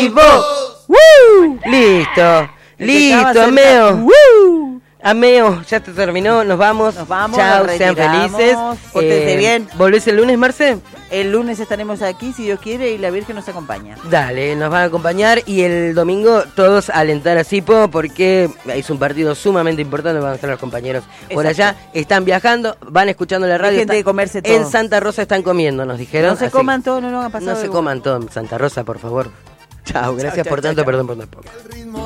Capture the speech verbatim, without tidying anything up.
vivo. ¡Woo! Listo, listo, Ameo. ¡Woo! Ameo, ya te terminó, nos vamos. Nos vamos, chao, nos sean retiramos. felices. Pórtense bien. ¿Volvés el lunes, Marce? El lunes estaremos aquí, si Dios quiere, y la Virgen nos acompaña. Dale, nos van a acompañar y el domingo todos a alentar a Sipo porque es un partido sumamente importante, van a estar los compañeros por Exacto. allá, están viajando, van escuchando la radio. Dejen de están- comerse todo. En Santa Rosa están comiendo, nos dijeron. No se así- coman todo, no, no, ha pasado No se de- coman todo en Santa Rosa, por favor. Chao, gracias chao, por chao, tanto, chao. perdón por tan poco.